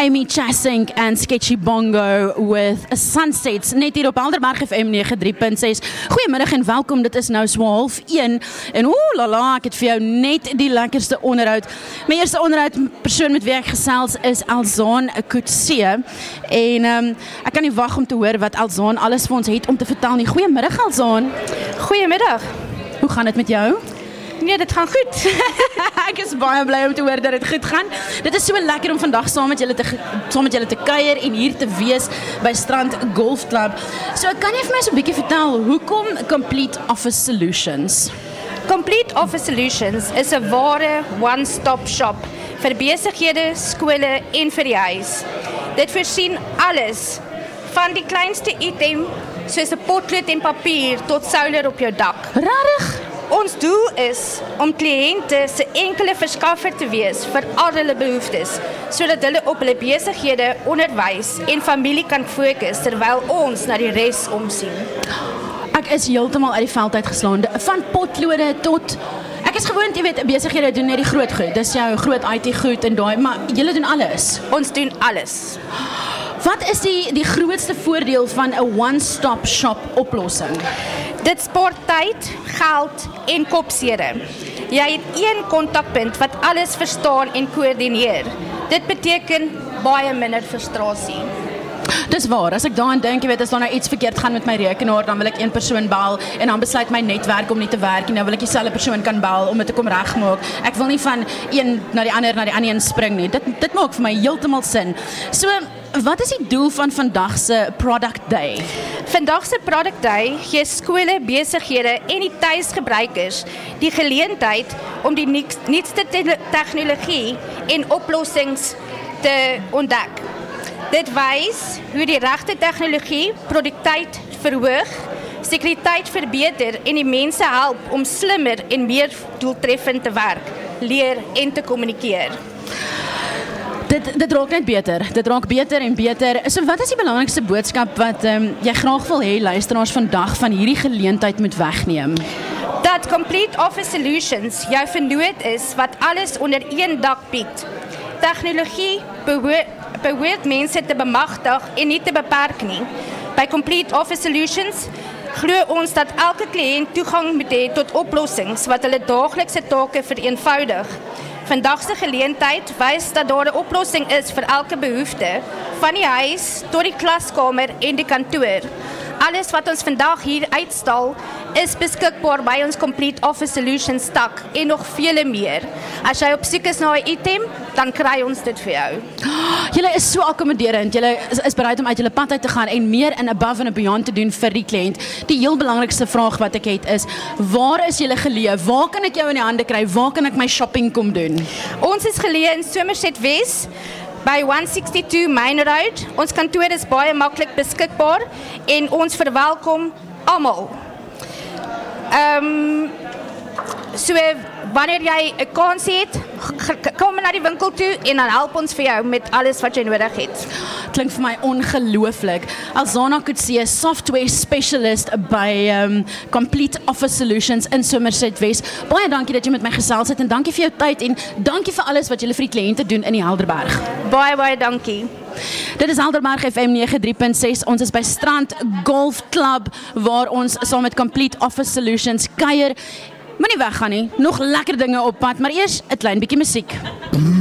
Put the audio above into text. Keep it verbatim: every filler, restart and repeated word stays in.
Amy Chasink and Sketchy Bongo with Sunsets, net hier op Helderberg F M nege drie punt ses. Goeiemiddag en welkom, dit is nou so half een, en oeh lala, ek het vir jou net die lekkerste onderhoud. My eerste onderhoud persoon met wie ek gesels is Elzaan Coetzee, en um, ek kan nie wag om te hoor wat Elzaan alles vir ons het om te vertel nie. Goeiemiddag Elzaan. Goeiemiddag. Hoe gaan dit met jou? Nee, dit gaan goed. Ek is baie bly om te hoor dat dit goed gaan. Dit is so lekker om vandag saam met julle te, saam met julle te kuier en hier te wees by Strand Golf Club. So kan jy vir my so 'n bietjie vertel, hoekom Complete Office Solutions? Complete Office Solutions is 'n ware one-stop shop vir besighede, skole en vir die huis. Dit voorsien alles, van die kleinste item, soos 'n potlood en papier, tot solar op jou dak. Rarig? Ons doel is om kliënte se enkele verskaffer te wees vir al hulle behoeftes, sodat hulle op hulle besighede, onderwys en familie kan fokus terwyl ons na die res omsien. Ek is heeltemal uit die veld uitgeslaan, van potlode tot ek is gewoond, jy weet, besighede doen net die groot goed. Dis jou groot I T goed en daai, maar julle doen alles. Ons doen alles. Wat is die die grootste voordeel van 'n one-stop shop oplossing? Dit spaar tyd, geld en kopsede. Jy het een kontakpunt wat alles verstaan en koördineer. Dit beteken baie minder frustrasie. Dis waar, as ek daaraan dink, jy weet, as daar nou iets verkeerd gaan met my rekenaar, dan wil ek een persoon bel, en dan besluit my netwerk om nie te werk, en dan wil ek dieselfde persoon kan bel, om dit te kom regmaak. Ek wil nie van een na die ander, na die ander een spring nie. Dit, dit maak vir my heeltemal sin. So, wat is die doel van vandag se Product Day? Vandag se Product Day gee skole, besighede en die tuisgebruikers die geleentheid om die nuutste tegnologie en oplossings te ontdek. Dit wys hoe die regte tegnologie produktiwiteit verhoog, sekuriteit verbeter en die mense help om slimmer en meer doeltreffend te werk, leer en te kommunikeer. Dit, dit raak net beter, dit raak beter en beter. So wat is die belangrikste boodskap wat um, jy graag wil hê luisteraars vandag van hierdie geleentheid moet wegneem? Dat Complete Office Solutions jou vernoot is wat alles onder een dak bied. Tegnologie behoort, behoort mense te bemagtig en nie te beperk nie. By Complete Office Solutions glo ons dat elke kliënt toegang moet hê tot oplossings wat hulle daaglikse take vereenvoudig. Vandag se geleentheid wys dat daar 'n oplossing is vir elke behoefte, van die huis tot die klaskamer en die kantoor. Alles wat ons vandag hier uitstal, is beskikbaar by ons Complete Office Solutions tak en nog vele meer. As jy op soek is na 'n item, dan kry ons dit vir jou. Julle is so akkommoderend, julle is, is bereid om uit julle pad uit te gaan en meer en above and beyond te doen vir die kliënt. Die heel belangrikste vraag wat ek het is, waar is julle geleë? Waar kan ek jou in die hande kry? Waar kan ek my shopping kom doen? Ons is geleë in Somerset West, by one sixty-two Main Road. Ons kantoor is baie maklik beskikbaar en ons verwelkom almal. Ehm um, so wanneer jy 'n kans het, kom na die winkel toe en dan help ons vir jou met alles wat jy nodig het. Klink vir my ongelooflik. Elzaan Coetzee, software specialist by um, Complete Office Solutions in Somerset West. Baie dankie dat jy met my gesels het en dankie vir jou tyd en dankie vir alles wat julle vir die kliënte doen in die Helderberg. Baie baie dankie. Dit is Helderberg F M nege drie punt ses. Ons is by Strand Golf Club waar ons saam met Complete Office Solutions kuier. Moenie weggaan nie, nog lekker dinge op pad, maar eers 'n klein bietjie musiek.